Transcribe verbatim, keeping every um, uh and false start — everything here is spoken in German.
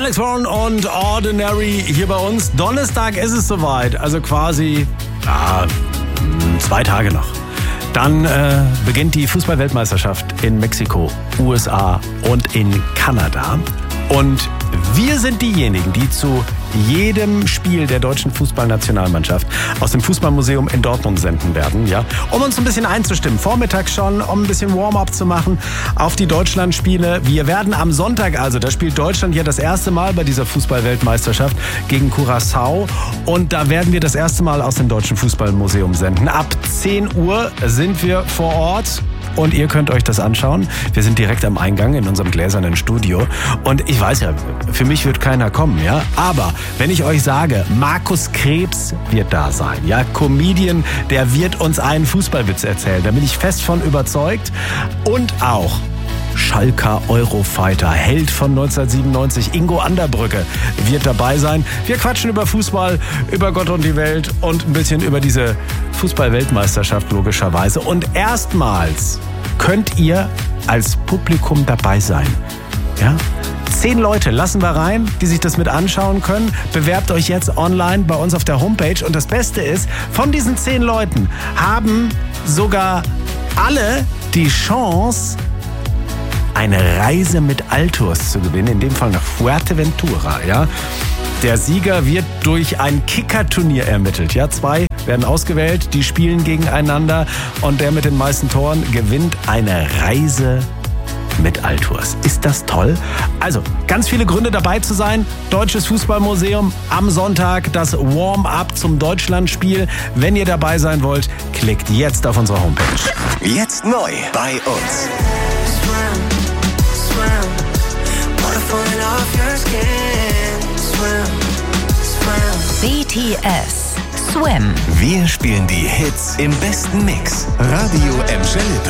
Alex Warren und Ordinary hier bei uns. Donnerstag ist es soweit, also quasi ah, zwei Tage noch. Dann äh, beginnt die Fußball-Weltmeisterschaft in Mexiko, U S A und in Kanada. Und wir sind diejenigen, die zu jedem Spiel der deutschen Fußballnationalmannschaft aus dem Fußballmuseum in Dortmund senden werden, ja, um uns ein bisschen einzustimmen. Vormittags schon, um ein bisschen Warm-up zu machen auf die Deutschlandspiele. Wir werden am Sonntag, also da spielt Deutschland ja das erste Mal bei dieser Fußball-Weltmeisterschaft gegen Curaçao. Und da werden wir das erste Mal aus dem Deutschen Fußballmuseum senden. Ab zehn Uhr sind wir vor Ort. Und ihr könnt euch das anschauen. Wir sind direkt am Eingang in unserem gläsernen Studio. Und ich weiß ja, für mich wird keiner kommen, ja. Aber wenn ich euch sage, Markus Krebs wird da sein, ja, Comedian, der wird uns einen Fußballwitz erzählen. Da bin ich fest von überzeugt. Und auch Schalker Eurofighter, Held von neunzehnhundertsiebenundneunzig, Ingo Anderbrücke wird dabei sein. Wir quatschen über Fußball, über Gott und die Welt und ein bisschen über diese Fußball-Weltmeisterschaft logischerweise. Und erstmals könnt ihr als Publikum dabei sein. Ja? Zehn Leute lassen wir rein, die sich das mit anschauen können. Bewerbt euch jetzt online bei uns auf der Homepage. Und das Beste ist, von diesen zehn Leuten haben sogar alle die Chance, eine Reise mit Altours zu gewinnen, in dem Fall nach Fuerteventura. Ja? Der Sieger wird durch ein Kicker-Turnier ermittelt. Ja? Zwei werden ausgewählt, die spielen gegeneinander und der mit den meisten Toren gewinnt eine Reise mit Altours. Ist das toll? Also, ganz viele Gründe dabei zu sein. Deutsches Fußballmuseum am Sonntag, das Warm-up zum Deutschlandspiel. Wenn ihr dabei sein wollt, klickt jetzt auf unsere Homepage. Jetzt neu bei uns. B T S Swim. Wir spielen die Hits im besten Mix. Radio M.